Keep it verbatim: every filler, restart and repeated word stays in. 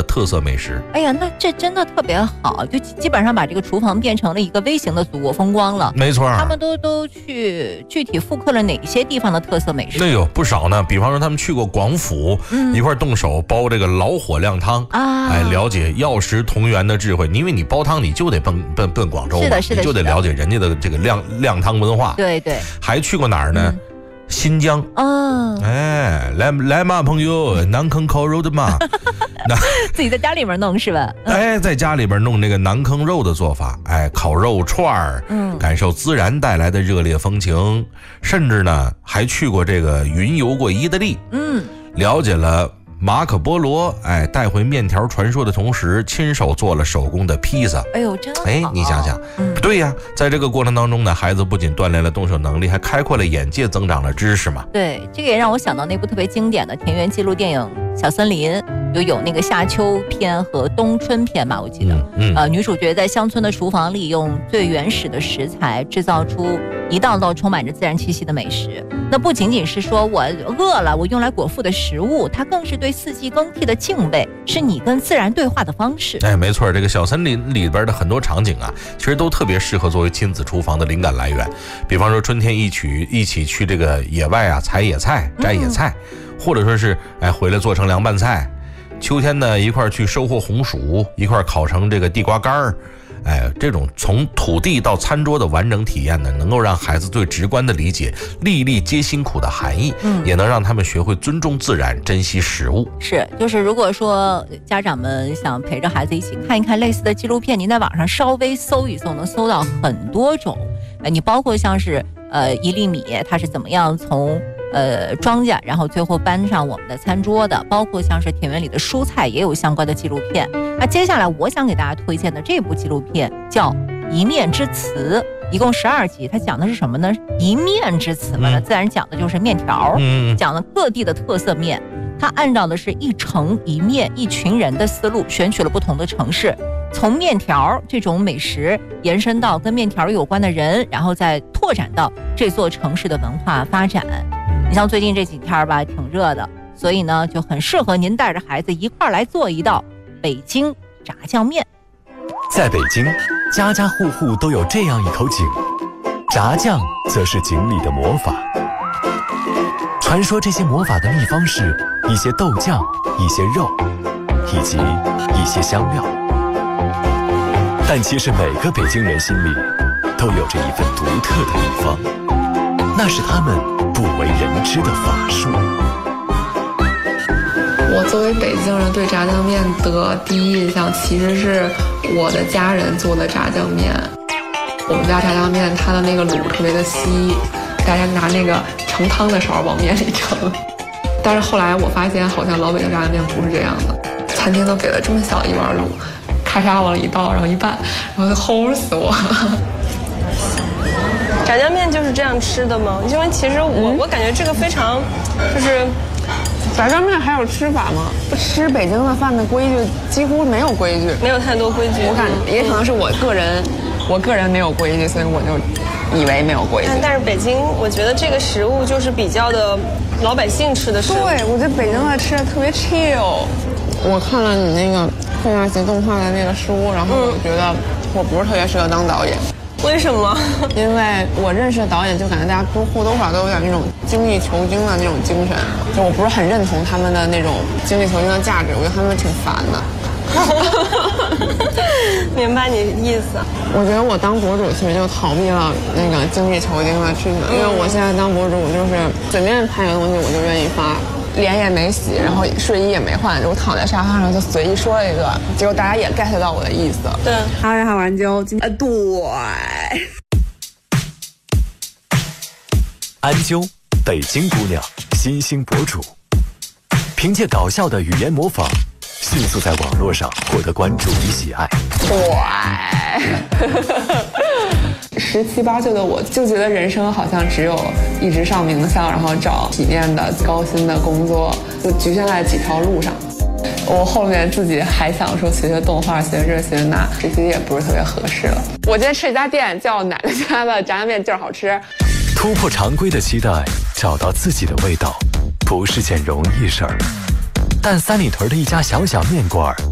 特色美食。 哎呀，那这真的特别好，就基本上把这个厨房变成了一个微型的祖国风光了。 没错， 他们都都去具体复刻了哪些地方的特色美食？ 那有不少呢，比方说他们去过广府，嗯、一块动手煲这个老火靓汤啊，哎，了解药食同源的智慧。因为你煲汤，你就得奔奔奔广州嘛， 是的，是的， 你就得了解人家的这个靓靓汤文化。 对对， 还去过哪儿呢？嗯新疆哦， 哎，来来嘛，朋友，南坑烤肉的嘛， 自己在家里面弄是吧？ 嗯、哎，在家里边弄那个南坑肉的做法，哎，烤肉串儿，嗯，感受自然带来的热烈风情，甚至呢还去过这个云游过意大利，嗯，了解了马可波罗哎带回面条传说的同时，亲手做了手工的披萨。 哎呦，真好！ 哎，你想想，嗯、对呀，在这个过程当中呢，孩子不仅锻炼了动手能力，还开阔了眼界，增长了知识嘛。 对，这个也让我想到那部特别经典的田园纪录电影《小森林》，就有那个夏秋篇和冬春篇嘛，我记得。嗯，嗯呃，女主角在乡村的厨房里，用最原始的食材制造出一道道充满着自然气息的美食。那不仅仅是说我饿了，我用来果腹的食物，它更是对四季更替的敬畏，是你跟自然对话的方式。 哎，没错，这个小森林里边的很多场景啊，其实都特别适合作为亲子厨房的灵感来源。比方说春天一起一起去这个野外啊采野菜、摘野菜，嗯、或者说是哎回来做成凉拌菜。秋天呢一块去收获红薯，一块烤成这个地瓜干儿。哎，这种从土地到餐桌的完整体验呢，能够让孩子最直观的理解粒粒皆辛苦的含义，嗯，也能让他们学会尊重自然，珍惜食物。 是，就是如果说家长们想陪着孩子一起看一看类似的纪录片，您在网上稍微搜一搜，能搜到很多种。呃，你包括像是呃一粒米，它是怎么样从呃庄稼，然后最后搬上我们的餐桌的，包括像是田园里的蔬菜，也有相关的纪录片。那接下来我想给大家推荐的这部纪录片叫《一面之词》，一共十二集。它讲的是什么呢？一面之词嘛，嗯、自然讲的就是面条，嗯、讲了各地的特色面。它按照的是一城一面一群人的思路，选取了不同的城市，从面条这种美食延伸到跟面条有关的人，然后再拓展到这座城市的文化发展。你像最近这几天吧，挺热的，所以呢就很适合您带着孩子一块来做一道北京炸酱面。 在北京，家家户户都有这样一口井，炸酱则是井里的魔法。传说这些魔法的秘方是一些豆酱、一些肉，以及一些香料。但其实每个北京人心里都有着一份独特的秘方，那是他们不为人知的法术。 我作为北京人，对炸酱面的第一印象其实是我的家人做的炸酱面。我们家炸酱面它的那个卤特别的稀，大家拿那个盛汤的勺往面里盛。但是后来我发现，好像老北京炸酱面不是这样的，餐厅都给了这么小一碗卤，咔嚓往里一倒，然后一拌，然后就齁死我了。 炸酱面就是这样吃的吗？因为其实我、嗯、我感觉这个非常就是。 炸酱面还有吃法吗？吃北京的饭的规矩几乎没有规矩， 没有太多规矩。 我感觉也可能是我个人，我个人没有规矩，所以我就以为没有规矩。 但但是北京，我觉得这个食物就是比较的老百姓吃的食物。 对，我觉得北京的吃的特别 chill。我看了你那个佩纳奇动画的那个书，然后我觉得我不是特别适合当导演。 为什么？ 因为我认识的导演，就感觉大家都或多或少都有点那种精益求精的那种精神，就我不是很认同他们的那种精益求精的价值，我觉得他们挺烦的。 明白你意思。 我觉得我当博主其实就逃避了那个精益求精的事情，因为我现在当博主，我就是随便拍个东西我就愿意发。脸也没洗，然后睡衣也没换，我躺在沙发上就随意说一个，结果大家也 get 到我的意思。 对， 哈瑞哈完就今呃对。 安啾，北京姑娘，新兴博主，凭借搞笑的语言模仿，迅速在网络上获得关注与喜爱。 对。十七八岁的我就觉得人生好像只有一直上名校，然后找体面的高薪的工作，就局限在几条路上。我后面自己还想说学学动画，学这学那，这些也不是特别合适了。我今天吃一家店叫奶奶家的炸酱面，劲儿好吃。 突破常规的期待，找到自己的味道，不是件容易事儿。但三里屯的一家小小面馆